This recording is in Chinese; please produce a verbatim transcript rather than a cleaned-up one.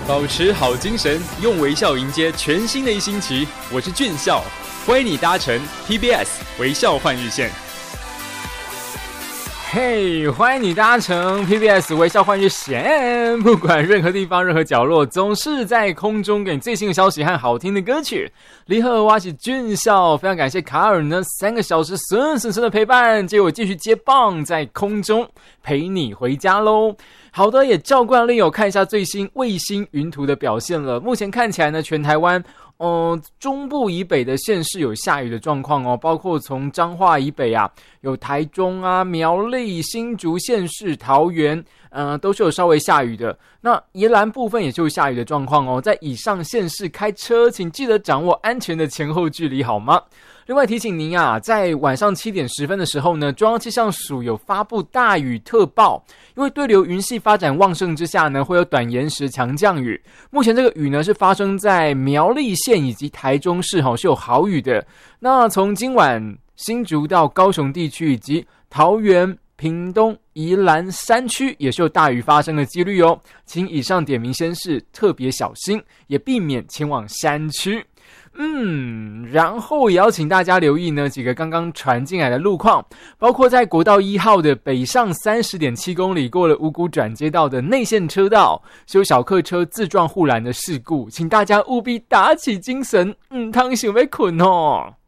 保持好精神，用微笑迎接全新的一星期。我是俊孝，欢迎你搭乘 P B S 微笑换日线。 嘿、hey, 欢迎你搭乘 P B S 微笑换日线，不管任何地方任何角落，总是在空中给你最新的消息和好听的歌曲。你好，我是俊孝，非常感谢卡尔呢三个小时顺顺顺的陪伴，结果继续接棒在空中陪你回家咯。好的，也照惯例有看一下最新卫星云图的表现了。目前看起来呢，全台湾呃，中部以北的县市有下雨的状况哦，包括从彰化以北啊，有台中啊、苗栗、新竹县市、桃园，呃，都是有稍微下雨的。那宜兰部分也就下雨的状况哦，在以上县市开车，请记得掌握安全的前后距离，好吗？另外提醒您啊，在晚上七点十分的时候呢，中央气象署有发布大雨特报，因为对流云系发展旺盛之下呢，会有短延时强降雨。目前这个雨呢是发生在苗栗县以及台中市，是有豪雨的。那从今晚新竹到高雄地区以及桃园、屏东、宜兰山区也是有大雨发生的几率哦，请以上点名县市特别小心，也避免前往山区。嗯，然后也要请大家留意呢几个刚刚传进来的路况，包括在国道一号的北上 三十点七公里过了五股转接道的内线车道，是有小客车自撞护栏的事故，请大家务必打起精神，嗯，汤想要困哦。